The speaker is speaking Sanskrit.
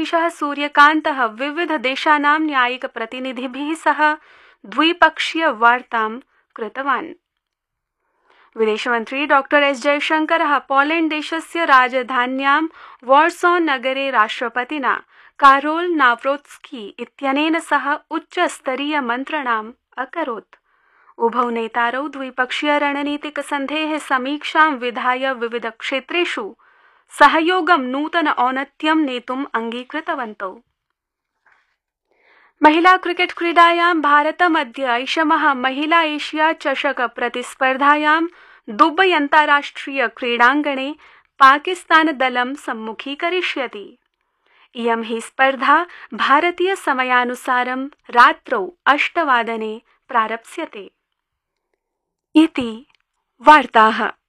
न्यायाधीशः सूर्यकान्तः विविधदेशानां न्यायिकप्रतिनिधिभिः सह द्विपक्षीयवार्तां कृतवान्। विदेशमन्त्री डॉ एस जयशंकरः पोलेण्ड् देशस्य राजधान्यां वार्सो नगरे राष्ट्रपतिना कारोल् नाव्रोत्स्की इत्यनेन सह उच्चस्तरीयमन्त्रणाम् अकरोत्। उभौ नेतारौ द्विपक्षीयरणनीतिकसन्धेः समीक्षां विधाय विविधक्षेत्रेषु सहयोगं नूतन औन्नत्यं नेतुम् अङ्गीकृतवन्तौ। महिला क्रिकेट क्रीडायां भारतमद्य ऐषमः महिला एशिया चषक प्रतिस्पर्धायां दुबई अन्ताराष्ट्रिय क्रीडाङ्गणे पाकिस्तानदलं सम्मुखीकरिष्यति। इयं हि स्पर्धा भारतीय समयानुसारं रात्रौ 8 वादने प्रारप्स्यते। इति वार्ताः।